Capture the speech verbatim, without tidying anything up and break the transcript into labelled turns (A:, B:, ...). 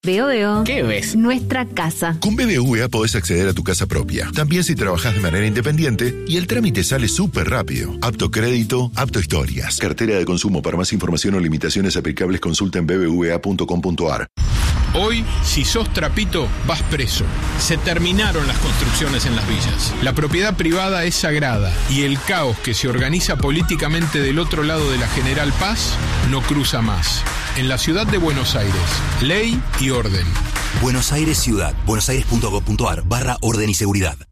A: Veo, veo.
B: ¿Qué ves?
A: Nuestra casa.
C: Con B B V A podés acceder a tu casa propia, también si trabajás de manera independiente, y el trámite sale súper rápido. Apto crédito, apto historias. Cartera de consumo. Para más información o limitaciones aplicables, consulta en b b v a punto com punto a r.
D: Hoy, si sos trapito, vas preso. Se terminaron las construcciones en las villas. La propiedad privada es sagrada y el caos que se organiza políticamente del otro lado de la General Paz no cruza más. En la ciudad de Buenos Aires, ley y orden.
E: Buenos Aires Ciudad. buenosaires punto gov punto a r barra orden y seguridad.